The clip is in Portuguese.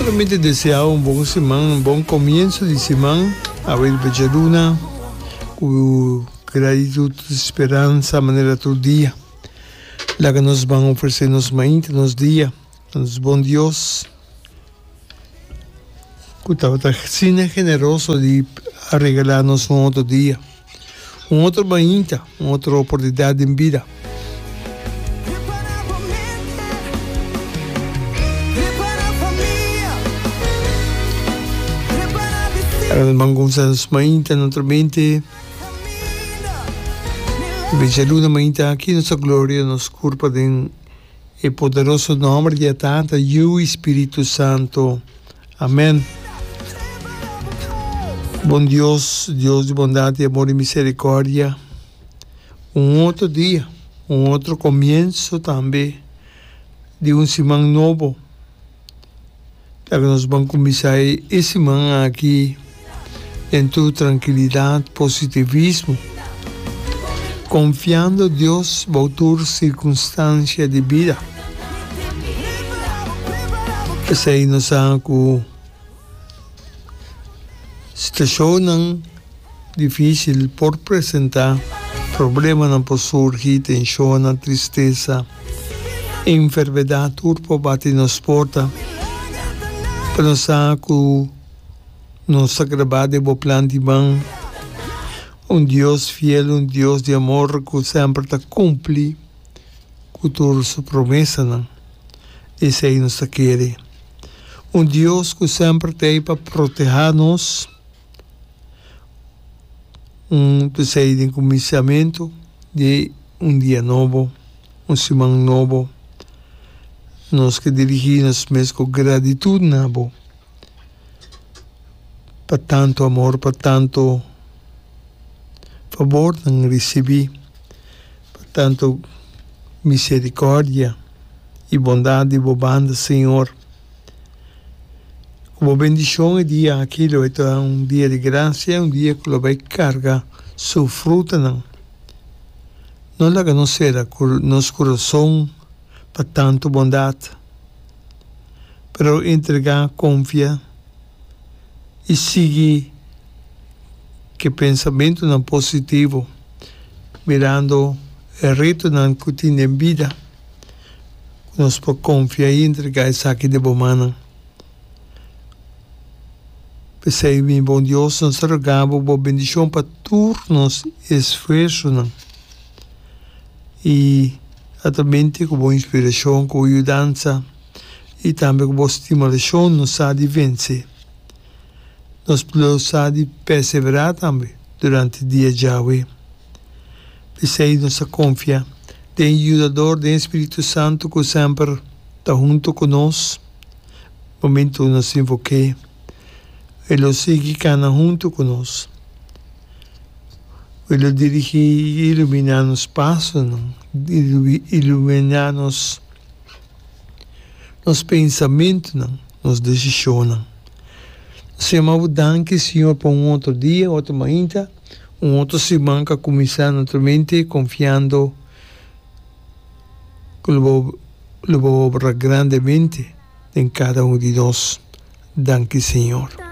Naturalmente deseo un buon semana, un buon comienzo di semana. A ver, bella luna, con gratitud, esperanza, manera tu dia. La que nos van a ofrecer nos mañana, nos día, nos buen Dios. Que está cine generoso de regalarnos un otro día, un otro mañana, una otra oportunidad en vida. Nos vamos mañana, naturalmente. Bella luna mañana aquí, nuestra gloria nos culpa en el poderoso nombre de Tata y Espíritu Santo. Amén. Buen Dios, Dios de bondad, de amor y misericordia. Un otro día, un otro comienzo también de un semana nuevo. La que nos van a comenzar esta semana aquí en tu tranquilidad, positivismo. Confiando en Dios por tu circunstancia de vida. Que se nos ha situación difícil por presentar, problemas não por surgir, tensión, tristeza, enfermedade, turpo bate nos porta. Pensar que nos agrada de bom plano de bem. Deus fiel, Deus de amor que sempre te cumpre com todas as promessas. Esse aí nos quer. Deus que sempre tem para proteger-nos. De começamento de dia novo, semana novo. Nós que dirigimos mesmo com gratidão, nabo. Para tanto amor, para tanto favor não recebi, tanto misericórdia e bondade e bobanda, Senhor. Como bendição é dia aquilo, é um dia de graça, é um dia que vai carregar sua fruta, não. Não lá que não será nosso coração para tanto bondade, pero entregar, confiar e seguir que pensamento não positivo, mirando o reto não que tem em vida, nós podemos confiar e entregar isso aqui de bomana. Pensei, meu bom Deus, nós rogamos boa bendição para todos os esforços, não? E atualmente com boa inspiração, com ajudança e também com boa estimulação, nos há de vencer. Nós podemos perseverar também durante o dia de hoje. Pensei nossa confiança. Tem ajudador, tem Espírito Santo que sempre está junto conosco. No momento que nos invoquei, Ele segue cada junto conosco. Ele dirige e iluminar nos passos, iluminar nos pensamentos, nos decisões. Senhor, danke, Senhor, por um outro dia, outra manhã, outra semana que começar naturalmente, confiando que lo vou obrar grandemente em cada um de nós. Danke, Senhor.